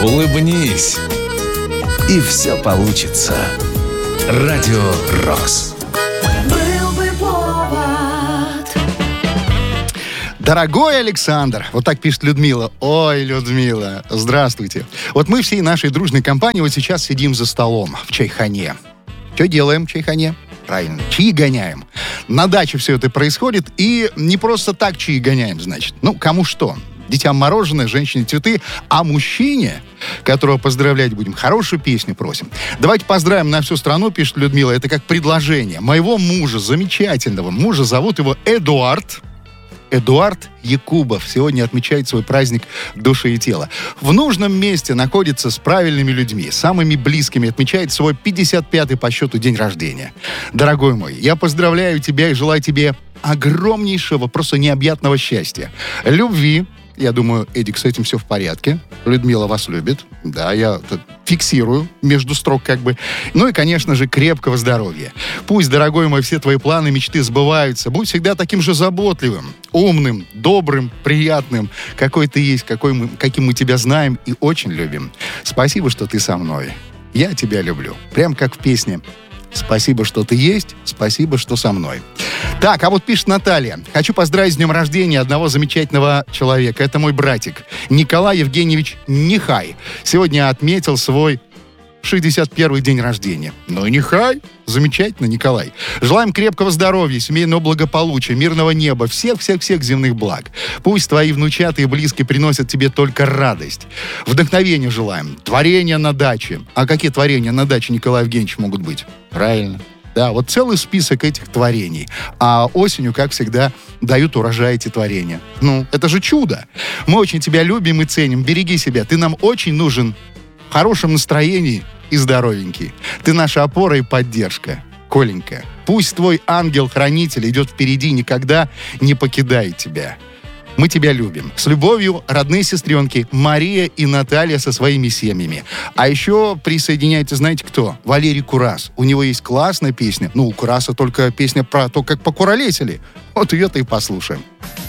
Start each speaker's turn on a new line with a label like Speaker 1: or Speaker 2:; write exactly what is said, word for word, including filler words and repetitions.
Speaker 1: улыбнись, и все получится. Радио «Рокс».
Speaker 2: Дорогой Александр, вот так пишет Людмила. Ой, Людмила, здравствуйте. Вот мы всей нашей дружной компанией вот сейчас сидим за столом в чайхане. Что делаем в чайхане? Правильно, чаи гоняем. На даче все это происходит, и не просто так чаи гоняем, значит. Ну, кому что. Детям мороженое, женщине цветы, а мужчине, которого поздравлять будем, хорошую песню просим. Давайте поздравим на всю страну, пишет Людмила. Это как предложение. Моего мужа, замечательного мужа, зовут его Эдуард. Эдуард Якубов сегодня отмечает свой праздник души и тела. В нужном месте находится с правильными людьми, самыми близкими, отмечает свой пятьдесят пятый по счету день рождения. Дорогой мой, я поздравляю тебя и желаю тебе огромнейшего, просто необъятного счастья, любви. Я думаю, Эдик, с этим все в порядке. Людмила вас любит. Да, я фиксирую между строк как бы. Ну и, конечно же, крепкого здоровья. Пусть, дорогой мой, все твои планы, мечты сбываются. Будь всегда таким же заботливым, умным, добрым, приятным, какой ты есть, какой мы, каким мы тебя знаем и очень любим. Спасибо, что ты со мной. Я тебя люблю. Прям как в песне. Спасибо, что ты есть, спасибо, что со мной. Так, а вот пишет Наталья. Хочу поздравить с днем рождения одного замечательного человека. Это мой братик Николай Евгеньевич Нехай. Сегодня отметил свой шестьдесят первый день рождения. Ну и нехай. Замечательно, Николай. Желаем крепкого здоровья, семейного благополучия, мирного неба, всех-всех-всех земных благ. Пусть твои внучаты и близкие приносят тебе только радость. Вдохновения желаем. Творения на даче. А какие творения на даче, Николай Евгеньевич, могут быть? Правильно. Да, вот целый список этих творений. А осенью, как всегда, дают урожай эти творения. Ну, это же чудо. Мы очень тебя любим и ценим. Береги себя. Ты нам очень нужен в хорошем настроении и здоровенький. Ты наша опора и поддержка. Коленька, пусть твой ангел-хранитель идет впереди, никогда не покидает тебя. Мы тебя любим. С любовью, родные сестренки Мария и Наталья со своими семьями. А еще присоединяется, знаете кто? Валерий Курас. У него есть классная песня. Ну, у Кураса только песня про то, как покуролесили. Вот ее-то и послушаем.